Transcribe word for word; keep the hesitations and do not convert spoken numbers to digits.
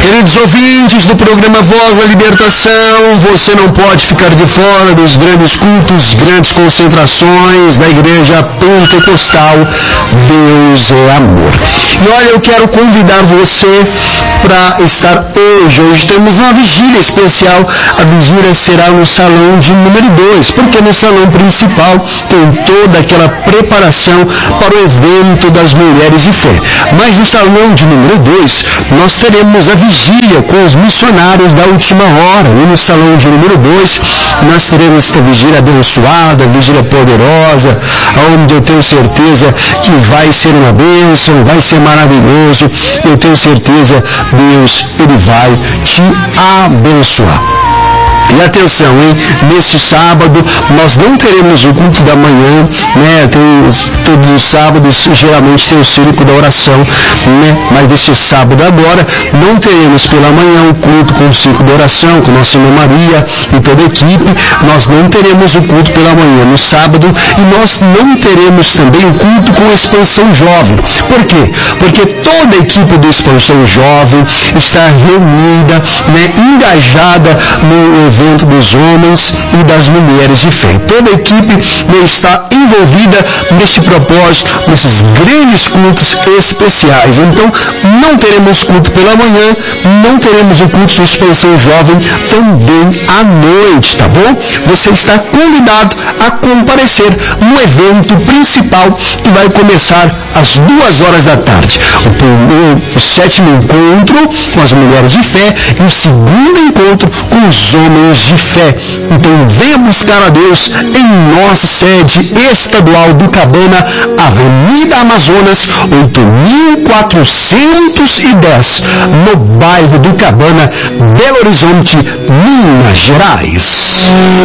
Queridos ouvintes do programa Voz da Libertação, você não pode ficar de fora dos grandes cultos, grandes concentrações da Igreja Pentecostal Deus é Amor. E olha, eu quero convidar você para estar hoje. Hoje temos uma vigília especial. A vigília será no salão de número dois, porque no salão principal tem toda aquela preparação para o evento das mulheres de fé. Mas no salão de número dois, nós teremos a vigília com os missionários da última hora. E no salão de número dois, nós teremos esta vigília abençoada, vigília poderosa, onde eu tenho certeza que vai ser uma bênção, vai ser maravilhoso. Eu tenho certeza, Deus, Ele vai te abençoar. E atenção, hein? Neste sábado nós não teremos o culto da manhã, né? Tem, todos os sábados geralmente tem o círculo da oração, né? Mas neste sábado agora não teremos pela manhã o culto com o círculo da oração, com Nossa Irmã Maria e toda a equipe. Nós não teremos o culto pela manhã no sábado e nós não teremos também o culto com a Expansão Jovem. Por quê? Porque toda a equipe do Expansão Jovem está reunida, né? Engajada no evento dos homens e das mulheres de fé. Toda a equipe está envolvida neste propósito, nesses grandes cultos especiais. Então, não teremos culto pela manhã, não teremos o culto de Expansão Jovem também à noite, tá bom? Você está convidado a comparecer no evento principal que vai começar às duas horas da tarde. O, primeiro, o sétimo encontro com as mulheres de fé e o segundo encontro com os homens de fé. Então venha buscar a Deus em nossa sede estadual do Cabana, Avenida Amazonas, oito mil quatrocentos e dez, no bairro do Cabana, Belo Horizonte, Minas Gerais.